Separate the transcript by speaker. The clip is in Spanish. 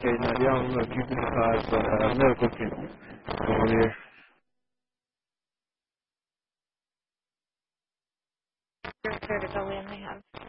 Speaker 1: llenaría uno de business cards para medical kit. Como de,
Speaker 2: Your certificate we only have.